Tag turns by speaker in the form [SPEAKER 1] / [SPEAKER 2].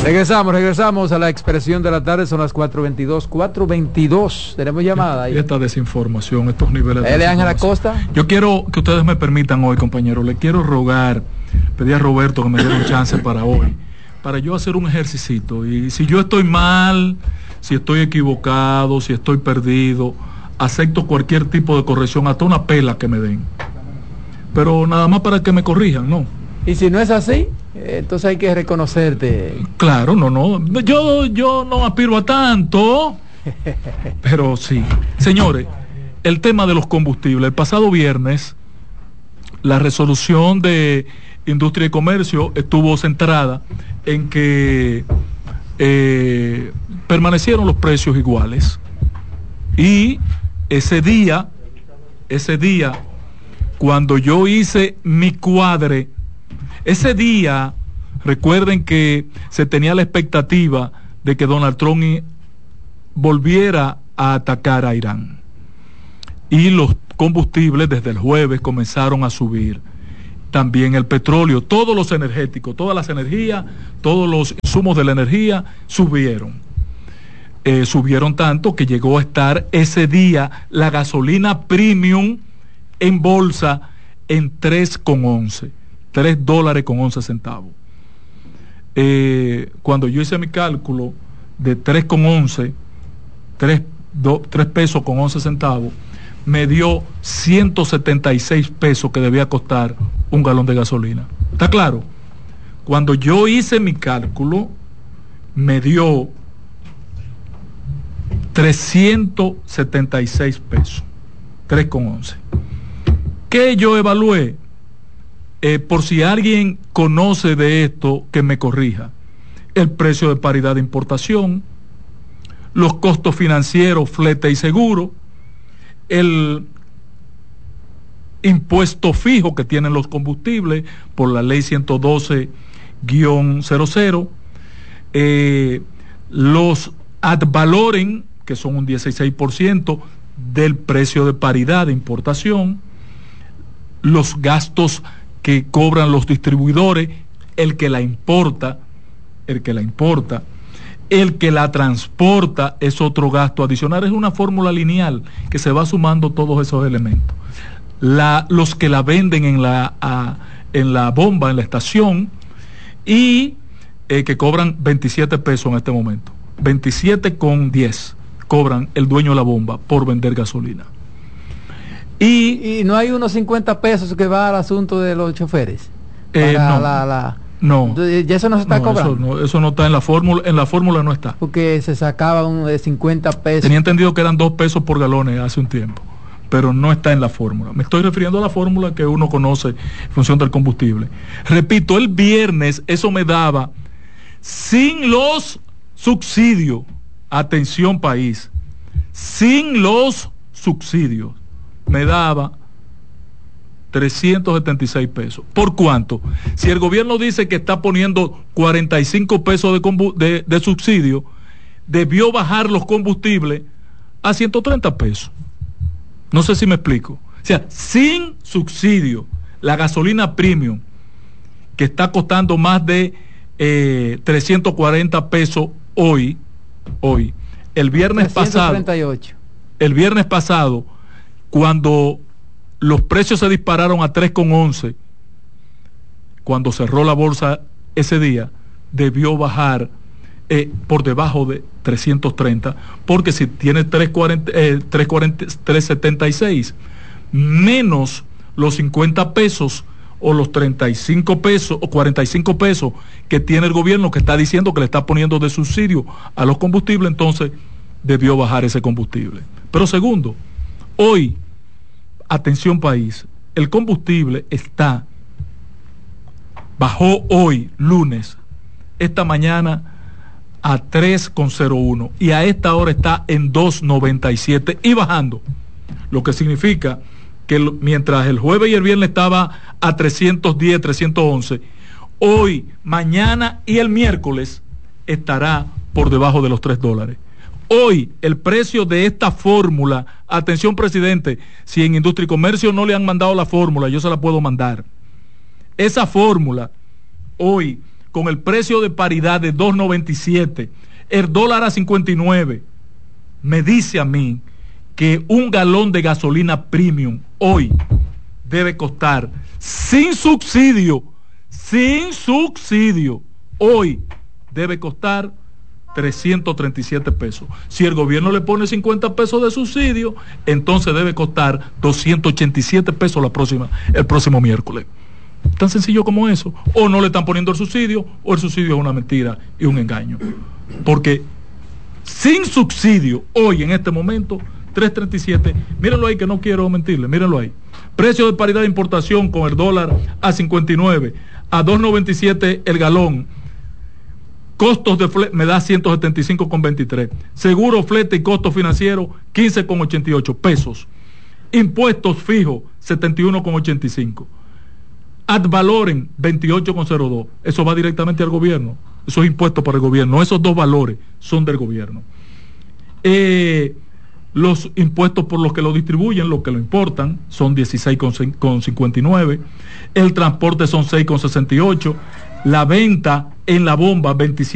[SPEAKER 1] Regresamos a la expresión de la tarde, son las 4:22. Tenemos llamada ahí.
[SPEAKER 2] Esta desinformación, estos niveles de
[SPEAKER 1] desinformación. Ángel Acosta.
[SPEAKER 2] Yo quiero que ustedes me permitan hoy, compañero, le quiero rogar, pedí a Roberto que me diera un chance para hoy, para yo hacer un ejercicio. Y si yo estoy mal, si estoy equivocado, si estoy perdido, acepto cualquier tipo de corrección, hasta una pela que me den. Pero nada más para que me corrijan, ¿no?
[SPEAKER 1] Y si no es así, entonces hay que reconocerte.
[SPEAKER 2] Claro, no. Yo no aspiro a tanto, pero sí. Señores, el tema de los combustibles. El pasado viernes, la resolución de Industria y Comercio estuvo centrada en que permanecieron los precios iguales. Y ese día, cuando yo hice mi cuadre, ese día, recuerden que se tenía la expectativa de que Donald Trump volviera a atacar a Irán. Y los combustibles desde el jueves comenzaron a subir. También el petróleo, todos los energéticos, todas las energías, todos los insumos de la energía subieron. Subieron tanto que llegó a estar ese día la gasolina premium en bolsa en $3.11. $3.11. Cuando yo hice mi cálculo de 3.11, 3 pesos con 11 centavos, me dio 176 pesos que debía costar un galón de gasolina. ¿Está claro? Cuando yo hice mi cálculo, me dio 376 pesos, 3.11. ¿Qué yo evalué? Por si alguien conoce de esto, que me corrija. El precio de paridad de importación, los costos financieros, flete y seguro, el impuesto fijo que tienen los combustibles por la ley 112-00, los ad valorem, que son un 16% del precio de paridad de importación, los gastos que cobran los distribuidores, el que la importa, el que la transporta es otro gasto adicional. Es una fórmula lineal que se va sumando todos esos elementos. Los que la venden en la bomba, en la estación, y que cobran 27 pesos en este momento, 27,10 cobran el dueño de la bomba por vender gasolina. Y no hay unos 50 pesos que va al asunto de los choferes. No. Ya eso no se está cobrando. Eso no está en la fórmula no está. Porque se sacaba de 50 pesos. Tenía entendido que eran 2 pesos por galón hace un tiempo, pero no está en la fórmula. Me estoy refiriendo a la fórmula que uno conoce en función del combustible. Repito, el viernes eso me daba, sin los subsidios, atención país, sin los subsidios, me daba 376 pesos. ¿Por cuánto? Si el gobierno dice que está poniendo 45 pesos de subsidio, debió bajar los combustibles a 130 pesos. No sé si me explico. O sea, sin subsidio, la gasolina premium, que está costando más de 340 pesos hoy, el viernes 338. El viernes pasado, cuando los precios se dispararon a 3,11, cuando cerró la bolsa ese día, debió bajar por debajo de 330, porque si tiene 376 menos los 50 pesos o los 35 pesos o 45 pesos que tiene el gobierno, que está diciendo que le está poniendo de subsidio a los combustibles, entonces debió bajar ese combustible. Pero segundo, hoy, atención país, el combustible bajó hoy, lunes, esta mañana a 3,01 y a esta hora está en 2,97 y bajando, lo que significa que mientras el jueves y el viernes estaba a 310, 311, hoy, mañana y el miércoles estará por debajo de los $3. Hoy el precio de esta fórmula, atención presidente, si en Industria y Comercio no le han mandado la fórmula, yo se la puedo mandar. Esa fórmula hoy con el precio de paridad de 2.97, el dólar a 59, me dice a mí que un galón de gasolina premium hoy debe costar sin subsidio, hoy debe costar 337 pesos. Si el gobierno le pone 50 pesos de subsidio, entonces debe costar 287 pesos el próximo miércoles. Tan sencillo como eso. O no le están poniendo el subsidio, o el subsidio es una mentira y un engaño. Porque sin subsidio, hoy en este momento, 337, mírenlo ahí que no quiero mentirle, mírenlo ahí. Precio de paridad de importación con el dólar a 59, a 2.97 el galón. Costos de flete me da 175,23. Seguro, flete y costo financiero 15,88 pesos. Impuestos fijos 71,85. Ad valorem 28,02. Eso va directamente al gobierno. Eso es impuesto para el gobierno. Esos dos valores son del gobierno. Los impuestos por los que lo distribuyen, los que lo importan, son 16,59. El transporte son 6,68. La venta en la bomba 27.